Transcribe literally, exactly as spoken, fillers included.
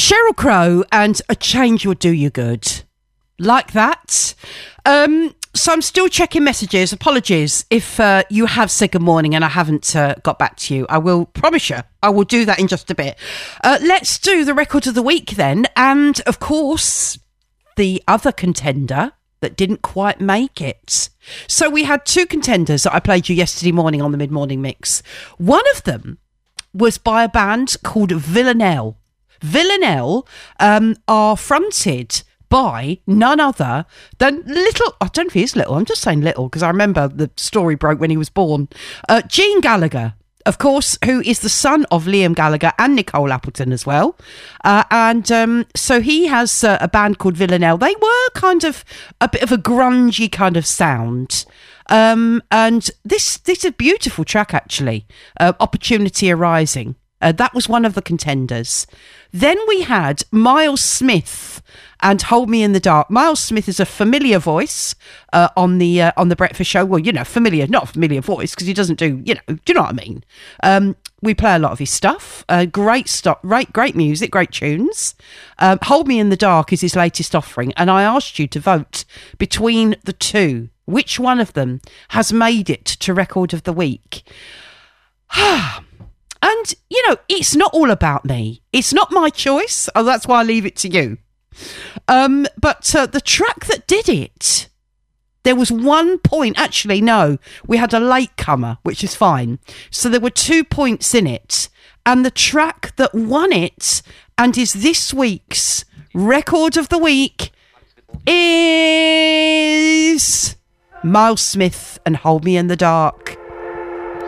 Sheryl Crow and A Change Will Do You Good. Like that. Um, so I'm still checking messages. Apologies if uh, you have said good morning and I haven't uh, got back to you. I will promise you I will do that in just a bit. Uh, let's do the record of the week then. And of course, the other contender that didn't quite make it. So we had two contenders that I played you yesterday morning on the mid-morning mix. One of them was by a band called Villanelle. Villanelle um, are fronted by none other than little, I don't know if he is little, I'm just saying little because I remember the story broke when he was born, uh, Gene Gallagher, of course, who is the son of Liam Gallagher and Nicole Appleton as well. Uh, and um, so he has uh, a band called Villanelle. They were kind of a bit of a grungy kind of sound. Um, and this, this is a beautiful track, actually, uh, Opportunity Arising. Uh, that was one of the contenders. Then we had Miles Smith and Hold Me in the Dark. Miles Smith is a familiar voice uh, on the uh, on the Breakfast Show. Well, you know, familiar, not a familiar voice because he doesn't do, you know, do you know what I mean? Um, we play a lot of his stuff. Uh, great stuff, great, great music, great tunes. Um, Hold Me in the Dark is his latest offering, and I asked you to vote between the two. Which one of them has made it to Record of the Week? And, you know, it's not all about me. It's not my choice. Oh, that's why I leave it to you. Um, but uh, the track that did it, there was one point. Actually, no, we had a latecomer, which is fine. So there were two points in it. And the track that won it and is this week's Record of the Week is Miles Smith and Hold Me in the Dark.